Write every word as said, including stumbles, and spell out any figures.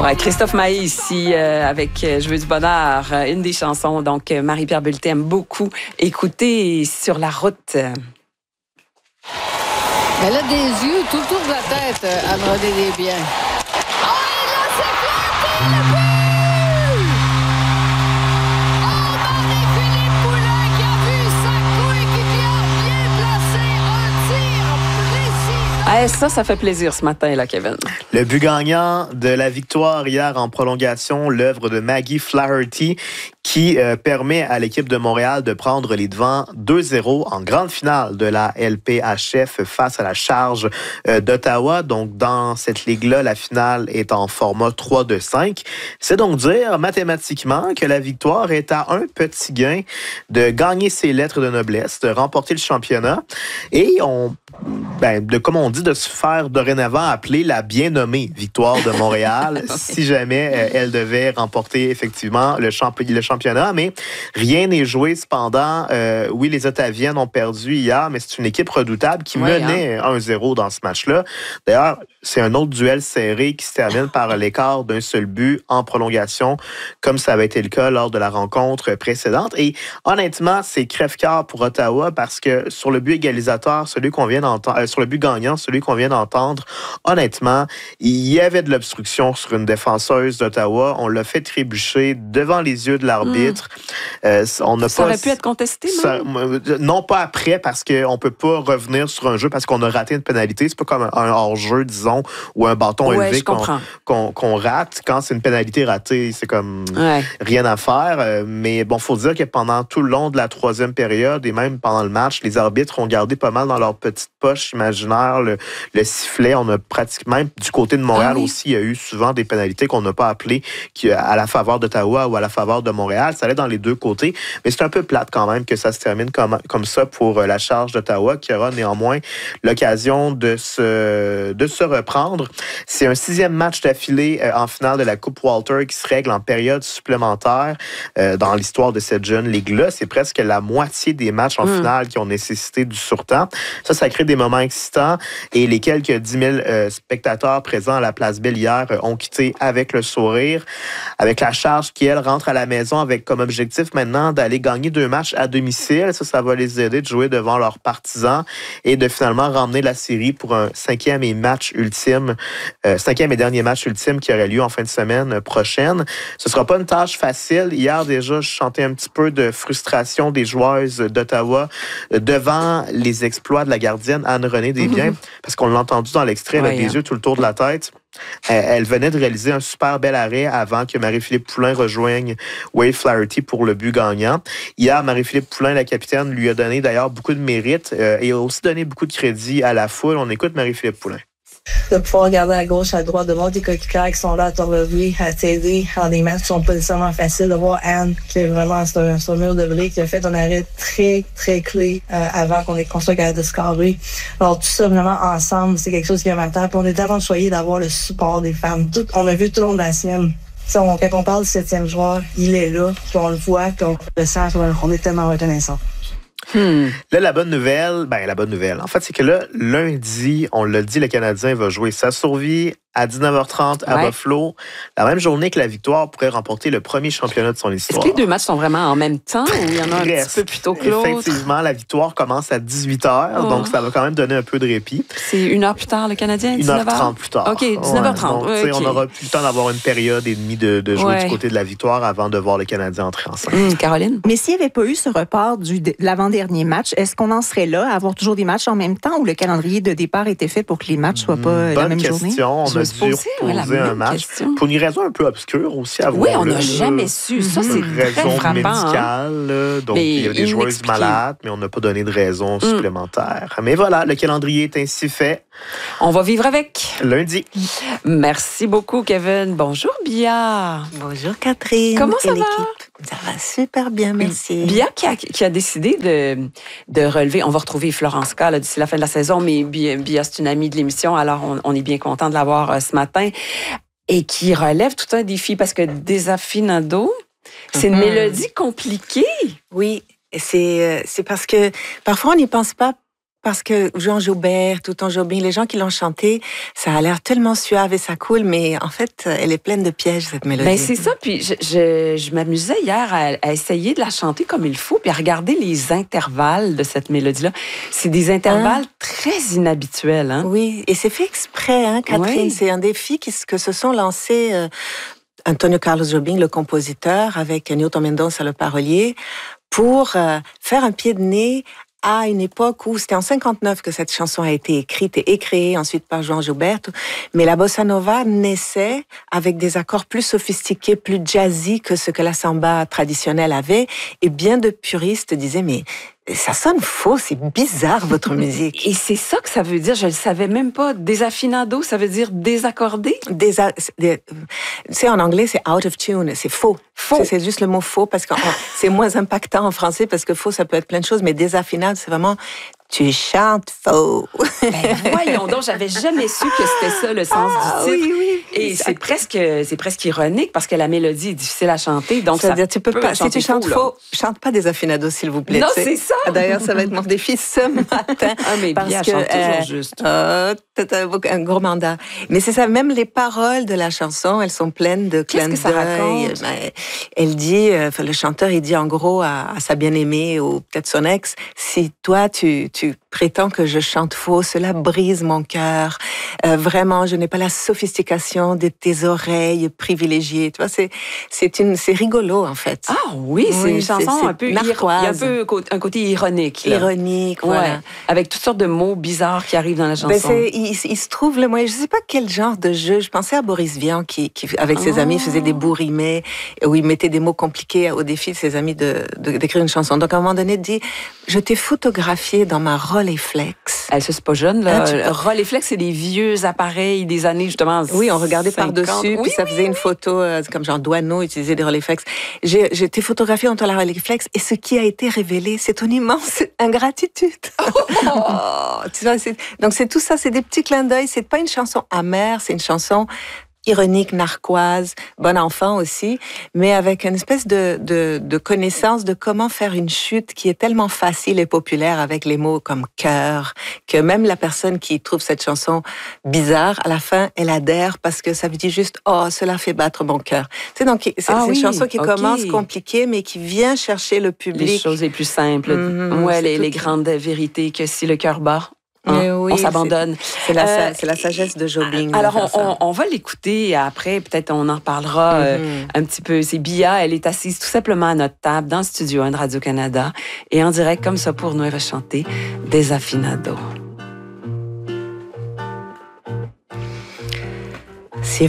Ouais, Christophe Maé ici euh, avec euh, Je veux du bonheur, euh, une des chansons donc euh, Marie-Pierre Bulleté aime beaucoup écouter sur la route. Elle a des yeux tout autour de la tête, euh, Anne-Renée Desbiens. Oh, et là, c'est planté, le but! Oh, Marie-Philippe Poulin qui a vu sa coéquipière bien placer un tir précis. Ah, ça, ça fait plaisir ce matin, là, Kevin. Le but gagnant de la victoire hier en prolongation, l'œuvre de Maggie Flaherty, qui euh, permet à l'équipe de Montréal de prendre les devants deux zéro en grande finale de la L P H F face à la Charge euh, d'Ottawa. Donc, dans cette ligue-là, la finale est en format trois deux cinq. C'est donc dire mathématiquement que la victoire est à un petit gain de gagner ses lettres de noblesse, de remporter le championnat et on, ben, de, comme on dit, de se faire dorénavant appeler la bien nommée victoire de Montréal si jamais euh, elle devait remporter effectivement le, champ- le championnat. championnat, mais rien n'est joué cependant. Euh, oui, les Ottaviennes ont perdu hier, mais c'est une équipe redoutable qui ouais, menait hein. un zéro dans ce match-là. D'ailleurs, c'est un autre duel serré qui se termine par l'écart d'un seul but en prolongation, comme ça avait été le cas lors de la rencontre précédente. Et honnêtement, c'est crève-cœur pour Ottawa parce que sur le but égalisateur, celui qu'on vient d'entendre, euh, sur le but gagnant, celui qu'on vient d'entendre, honnêtement, il y avait de l'obstruction sur une défenseuse d'Ottawa. On l'a fait trébucher devant les yeux de la arbitre. Mmh. Euh, on n'a ça pas, aurait pu être contesté, ça, non, pas après, parce qu'on ne peut pas revenir sur un jeu parce qu'on a raté une pénalité. C'est pas comme un hors-jeu, disons, ou un bâton ouais, élevé qu'on, qu'on, qu'on rate. Quand c'est une pénalité ratée, c'est comme ouais. rien à faire. Mais bon, il faut dire que pendant tout le long de la troisième période et même pendant le match, les arbitres ont gardé pas mal dans leur petite poche imaginaire le, le sifflet. On a pratiquement, même du côté de Montréal ah oui. aussi, il y a eu souvent des pénalités qu'on n'a pas appelées qui, à la faveur d'Ottawa ou à la faveur de Montréal. Ça allait dans les deux côtés, mais c'est un peu plate quand même que ça se termine comme, comme ça pour la Charge d'Ottawa, qui aura néanmoins l'occasion de se, de se reprendre. C'est un sixième match d'affilée euh, en finale de la Coupe Walter qui se règle en période supplémentaire euh, dans l'histoire de cette jeune ligue-là. C'est presque la moitié des matchs en mmh. finale qui ont nécessité du surtemps. Ça, ça crée des moments excitants et les quelques dix mille euh, spectateurs présents à la Place Belle hier euh, ont quitté avec le sourire, avec la Charge qui, elle, rentre à la maison avec comme objectif maintenant d'aller gagner deux matchs à domicile. Ça, ça va les aider de jouer devant leurs partisans et de finalement ramener la série pour un cinquième et match ultime, euh, cinquième et dernier match ultime qui aurait lieu en fin de semaine prochaine. Ce ne sera pas une tâche facile. Hier, déjà, je chantais un petit peu de frustration des joueuses d'Ottawa devant les exploits de la gardienne Anne-Renée Desbiens, mm-hmm. parce qu'on l'a entendu dans l'extrait, ouais, avec hein. les yeux tout le tour de la tête. Elle venait de réaliser un super bel arrêt avant que Marie-Philippe Poulin rejoigne Wade Flaherty pour le but gagnant. Hier, Marie-Philippe Poulin, la capitaine, lui a donné d'ailleurs beaucoup de mérite euh, et a aussi donné beaucoup de crédit à la foule. On écoute Marie-Philippe Poulin. De pouvoir regarder à gauche, à droite, de voir des coéquipiers qui sont là à te relever, à t'aider dans des matchs qui sont pas nécessairement faciles, de voir Anne, qui est vraiment sur un, sur un mur de briques, qui a fait un arrêt très, très clé euh, avant qu'on ait construit capable de scorer. Alors, tout ça, vraiment, ensemble, c'est quelque chose qui est matin. Puis on est tellement choyés d'avoir le support des femmes. Tout, on a vu tout le long de la sienne. On, quand on parle du septième joueur, il est là, puis on le voit, puis on le sent, on est tellement reconnaissant. Hmm. Là, la bonne nouvelle, ben la bonne nouvelle, en fait, c'est que là, lundi, on l'a dit, le Canadien va jouer sa survie à dix-neuf heures trente à ouais. Buffalo. La même journée que la victoire pourrait remporter le premier championnat de son histoire. Est-ce que les deux matchs sont vraiment en même temps ou il y en a un Reste. petit peu plus tôt que l'autre? Effectivement, la victoire commence à dix-huit heures, oh. donc ça va quand même donner un peu de répit. C'est une heure plus tard, le Canadien, dix-neuf heures? une heure trente plus tard. OK, dix-neuf heures trente. Ouais, donc, okay. On aura plus le temps d'avoir une période et demie de, de jouer ouais. du côté de la victoire avant de voir le Canadien entrer en scène. Mmh, Caroline? Mais s'il n'y avait pas eu ce report du, de l'avant-dernier match, est-ce qu'on en serait là à avoir toujours des matchs en même temps ou le calendrier de départ était fait pour que les matchs ne soient pas Bonne la même question. journée? On a dû reposer un match. Question. Pour une raison un peu obscure aussi à voir. Oui, on n'a jamais su. Ça, c'est une raison très frappant, médicale. Hein? Donc, mais il y a des joueuses malades, mais on n'a pas donné de raison mm. supplémentaire. Mais voilà, le calendrier est ainsi fait. On va vivre avec. Lundi. Merci beaucoup, Kevin. Bonjour, Bia. Bonjour, Catherine. Comment ça va? L'équipe? Ça va super bien, merci. Bia qui a, qui a décidé de, de relever. On va retrouver Florence K d'ici la fin de la saison, mais Bia, Bia c'est une amie de l'émission, alors on, on est bien content de l'avoir euh, ce matin. Et qui relève tout un défi parce que Desafinado, c'est une mm-hmm. mélodie compliquée. Oui, c'est, c'est parce que parfois on n'y pense pas parce que Jean Joubert, tout Tom Jobim, les gens qui l'ont chanté, ça a l'air tellement suave et ça coule, mais en fait, elle est pleine de pièges, cette mélodie. Ben c'est ça, puis je, je, je m'amusais hier à, à essayer de la chanter comme il faut, puis à regarder les intervalles de cette mélodie-là. C'est des intervalles hein? très inhabituels. Hein? Oui, et c'est fait exprès, hein, Catherine. Oui. C'est un défi qui, que se sont lancés euh, Antonio Carlos Jobim, le compositeur, avec Newton Mendoza, le parolier, pour euh, faire un pied de nez à une époque où c'était en cinquante-neuf que cette chanson a été écrite et créée ensuite par João Gilberto. Mais la bossa nova naissait avec des accords plus sophistiqués, plus jazzy que ce que la samba traditionnelle avait. Et bien de puristes disaient, mais ça sonne faux, c'est bizarre votre musique. Et c'est ça que ça veut dire, je ne le savais même pas. Desafinado, ça veut dire désaccordé? Désa... C'est en anglais, c'est out of tune, c'est faux. Faux. C'est, c'est juste le mot faux parce que c'est moins impactant en français parce que faux, ça peut être plein de choses, mais désafinado, c'est vraiment... Tu chantes faux. Ben voyons donc, j'avais jamais su que c'était ça le sens ah, du titre. Oui, oui. Et c'est presque, c'est presque ironique parce que la mélodie est difficile à chanter. Donc ça veut dire, tu peux pas, si tu chantes faux, faux chante pas Desafinado, s'il vous plaît. Non, c'est ça. D'ailleurs, ça va être mon défi ce matin. Ah, mais parce bien, que, chante toujours euh, juste. Euh, t'as un gros mandat. Mais c'est ça, même les paroles de la chanson, elles sont pleines de clins d'œil. Qu'est-ce que ça raconte? Ben, elle dit, enfin, le chanteur, il dit en gros à, à sa bien-aimée ou peut-être son ex, si toi, tu, tu prétends que je chante faux, cela brise mon cœur. Euh, vraiment, je n'ai pas la sophistication de tes oreilles privilégiées. Tu vois, c'est c'est une c'est rigolo en fait. Ah oui, c'est oui, une chanson c'est, c'est un peu narquoise. Il y a un peu un côté ironique. Là. Ironique, voilà. Ouais, avec toutes sortes de mots bizarres qui arrivent dans la chanson. Ben c'est, il, il se trouve le moi, je sais pas quel genre de jeu. Je pensais à Boris Vian qui, qui avec ses oh. amis faisait des bourgs rimés où il mettait des mots compliqués au défi de ses amis de, de d'écrire une chanson. Donc à un moment donné, il dit, je t'ai photographié dans ma Rolleiflex. Elle, c'est pas jeune, là. Ah, Rolleiflex, c'est des vieux appareils des années, justement. Oui, on regardait par-dessus, oui, puis ça oui, faisait oui. une photo, euh, comme genre Douaneau utilisait des Rolleiflex. J'ai, j'ai été photographiée dans la Rolleiflex et ce qui a été révélé, c'est une immense ingratitude. Oh, tu vois, c'est, donc c'est tout ça, c'est des petits clins d'œil. C'est pas une chanson amère, c'est une chanson ironique, narquoise, bon enfant aussi, mais avec une espèce de, de, de connaissance de comment faire une chute qui est tellement facile et populaire avec les mots comme cœur, que même la personne qui trouve cette chanson bizarre, à la fin, elle adhère parce que ça veut dire juste « Oh, cela fait battre mon cœur ». C'est donc c'est, ah, c'est oui, une chanson qui okay. commence compliquée, mais qui vient chercher le public. Les choses les plus simples, mmh, ouais, les, les grandes vérités que si le cœur bat, Hein? Oui, on s'abandonne. C'est, c'est, la, euh, c'est la sagesse de Jobim. Alors, on, on, on va l'écouter après. Peut-être on en reparlera mm-hmm. euh, un petit peu. C'est Bia. Elle est assise tout simplement à notre table dans le studio un de Radio-Canada. Et en direct, comme ça, pour nous, elle va chanter Desafinado.